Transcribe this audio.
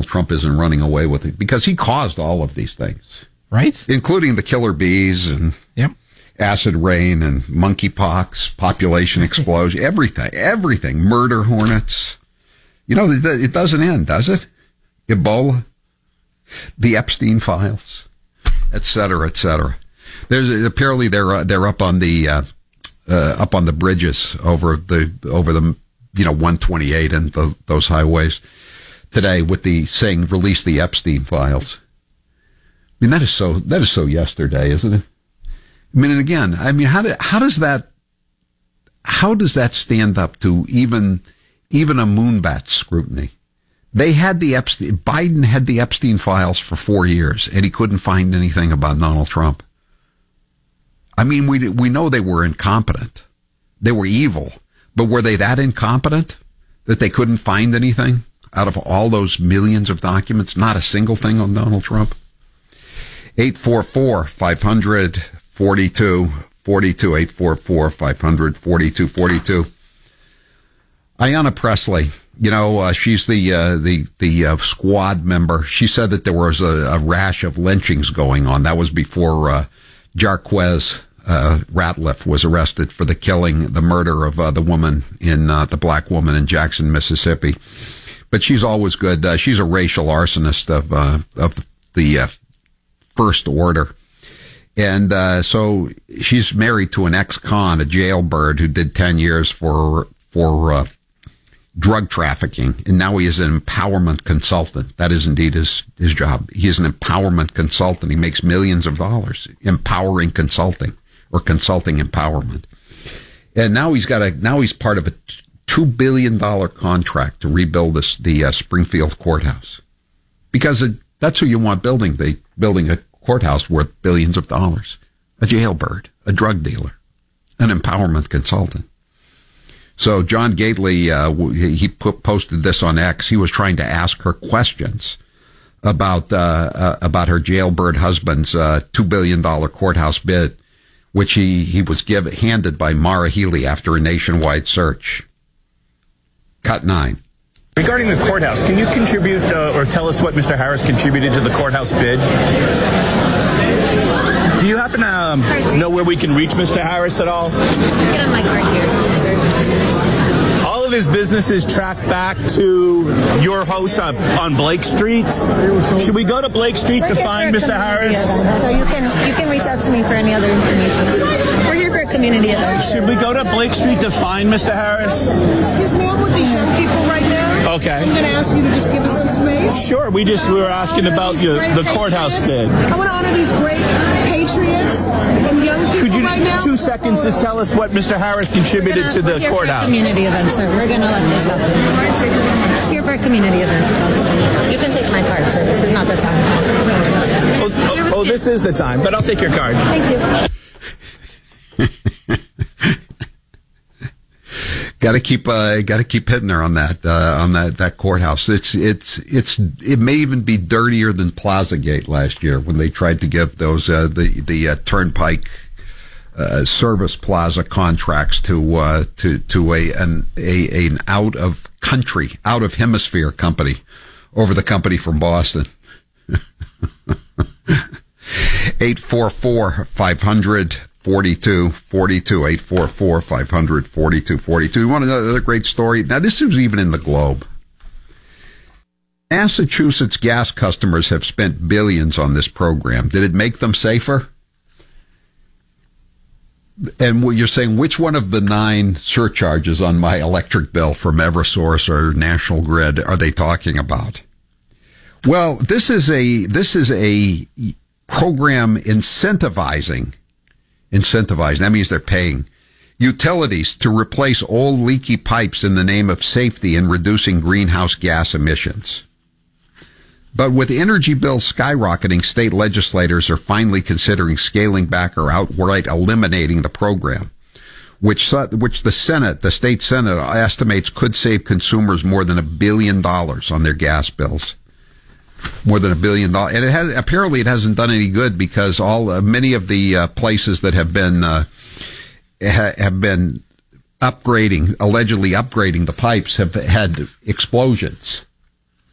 Donald Trump isn't running away with it, because he caused all of these things. Right? Including the killer bees and acid rain and monkeypox, population explosion, everything. Murder hornets. You know, it doesn't end, does it? Ebola, the Epstein files, et cetera, et cetera. Apparently they're up on the bridges over the 128 and those highways today with the saying, release the Epstein files. I mean, that is so yesterday, isn't it? I mean, and again, how does that stand up to even a moonbat scrutiny? Biden had the Epstein files for 4 years, and he couldn't find anything about Donald Trump. I mean, we know they were incompetent. They were evil. But were they that incompetent that they couldn't find anything out of all those millions of documents? Not a single thing on Donald Trump. 844-500-4242, 844-500-4242. Ayanna Pressley, she's the squad member. She said that there was a rash of lynchings going on. That was before Jarquez Ratliff was arrested for the murder of the black woman in Jackson, Mississippi. But she's always good. She's a racial arsonist of the first order. And so she's married to an ex-con, a jailbird who did 10 years for drug trafficking. And now he is an empowerment consultant. That is indeed his job. He is an empowerment consultant. He makes millions of dollars empowering consulting or consulting empowerment. And now he's part of a $2 billion contract to rebuild the Springfield courthouse. Because that's who you want building a courthouse worth billions of dollars. A jailbird, a drug dealer, an empowerment consultant. So John Gately, he posted this on X. He was trying to ask her questions about her jailbird husband's $2 billion courthouse bid, which he was handed by Maura Healey after a nationwide search. Cut 9. Regarding the courthouse, can you contribute or tell us what Mr. Harris contributed to the courthouse bid? Do you happen to know where we can reach Mr. Harris at all? Get on my card here, sir. All of his businesses track back to your house on Blake Street. Should we go to Blake Street to find Mr. Harris? So you can reach out to me for any other information. We're here for a community event. Should we go to Blake Street to find Mr. Harris? Excuse me, I'm with these young people right now. Okay. I'm going to ask you to just give us some space. Sure, we were asking about the courthouse bid. I want to honor these great patriots and young people. Could you, right now? 2 seconds, just tell us what Mr. Harris contributed to the courthouse? Community event, sir. We're going to let this up. It's here for a community event. You can take my card, sir. This is not the time. Oh, this is the time, but I'll take your card. Thank you. Got to keep hitting her on that courthouse. It may even be dirtier than Plazagate last year when they tried to give those the Turnpike Service Plaza contracts to an out of hemisphere company over the company from Boston. 844-500-4242, 844-500-4242. You want another great story? Now, this is even in the Globe. Massachusetts gas customers have spent billions on this program. Did it make them safer? And you're saying, which one of the 9 surcharges on my electric bill from Eversource or National Grid are they talking about? Well, this is a program incentivizing. That means they're paying utilities to replace old leaky pipes in the name of safety and reducing greenhouse gas emissions. But with energy bills skyrocketing, state legislators are finally considering scaling back or outright eliminating the program, which the state Senate estimates could save consumers more than $1 billion on their gas bills. More than $1 billion. And it hasn't done any good because many of the places that have been allegedly upgrading the pipes have had explosions.